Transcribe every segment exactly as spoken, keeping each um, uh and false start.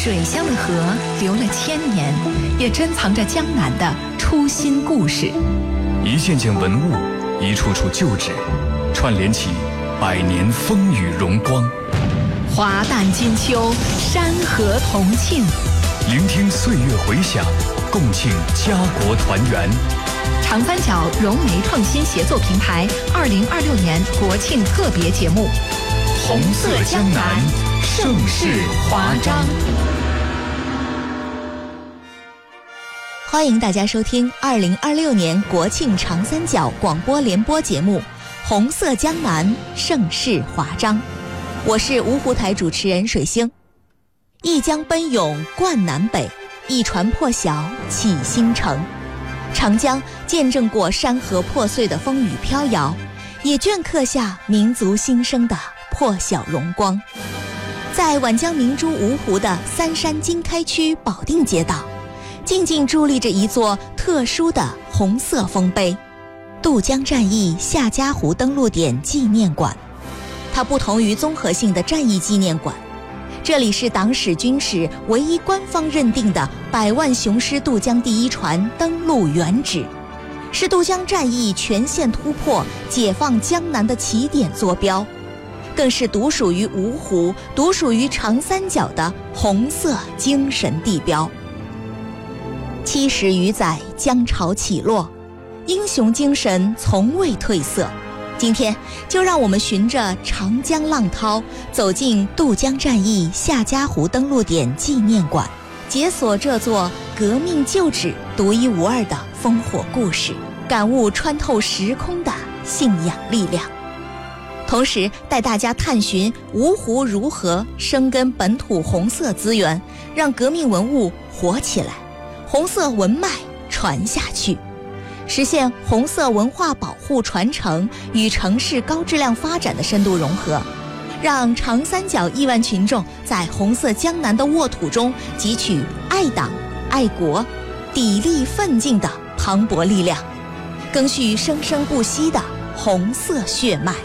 水乡的河流了千年，也珍藏着江南的初心故事。 一件件文物，一处处旧址，串联起百年风雨荣光。 华诞金秋，山河同庆， 聆听岁月回响，共庆家国团圆。 长三角融媒创新协作平台二零二六年国庆特别节目《 红色江南，盛世华章》。 欢迎大家收听二零二六年国庆长三角广播联播节目《红色江南，盛世华章》。我是芜湖台主持人水星。一江奔涌贯南北，一船破晓起新城。长江见证过山河破碎的风雨飘摇，也镌刻下民族新生的破晓荣光。在皖江明珠芜湖的三山经开区保定街道，静静伫立着一座特殊的红色丰碑——渡江战役夏家湖登陆点纪念馆。它不同于综合性的战役纪念馆，这里是党史军史唯一官方认定的百万雄师渡江第一船登陆原址，是渡江战役全线突破解放江南的起点坐标，更是独属于芜湖、独属于长三角的红色精神地标。七十余载江潮起落，英雄精神从未褪色。今天就让我们循着长江浪涛，走进渡江战役夏家湖登陆点纪念馆，解锁这座革命旧址独一无二的烽火故事，感悟穿透时空的信仰力量。同时带大家探寻芜湖如何生根本土红色资源，让革命文物活起来，红色文脉传下去，实现红色文化保护传承与城市高质量发展的深度融合，让长三角亿万群众在红色江南的沃土中汲取爱党、爱国、砥砺奋进的磅礴力量，更续生生不息的红色血脉。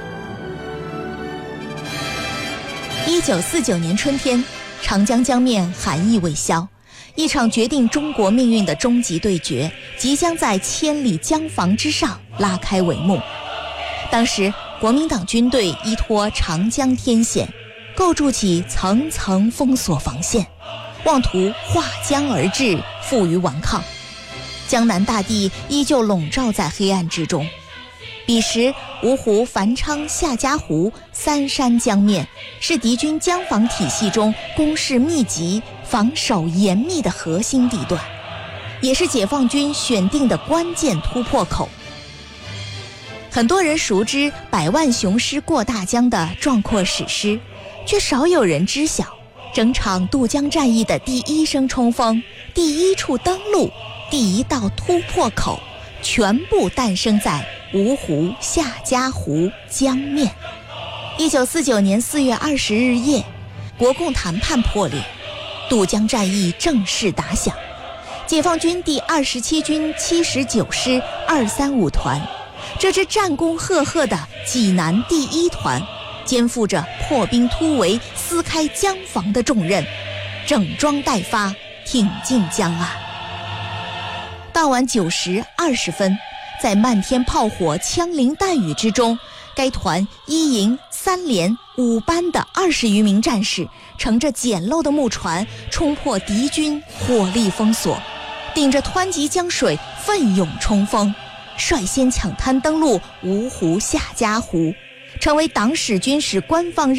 一九四九年春天，长江江面寒意未消，一场决定中国命运的终极对决即将在千里江防之上拉开帷幕。当时国民党军队依托长江天险，构筑起层层封锁防线，妄图划江而治，负隅顽抗。江南大地依旧笼罩在黑暗之中。彼时芜湖、繁昌、夏家湖三山江面是敌军江防体系中攻势密集、防守严密的核心地段，也是解放军选定的关键突破口。很多人熟知百万雄师过大江的壮阔史诗，却少有人知晓整场渡江战役的第一声冲锋、第一处登陆、第一道突破口，全部诞生在芜湖夏家湖江面。一九四九年四月二十日夜，国共谈判破裂，渡江战役正式打响。解放军第二十七军七十九师二三五团，这支战功赫赫的济南第一团，肩负着破冰突围、撕开江防的重任，整装待发，挺进江岸。当晚九时二十分，在漫天炮火、枪林弹雨之中，该团一营三连五班的二十余名战士，乘着简陋的木船，冲破敌军火力封锁，顶着湍急江水奋勇冲锋，率先抢滩登陆芜湖夏家湖，成为党史军史官方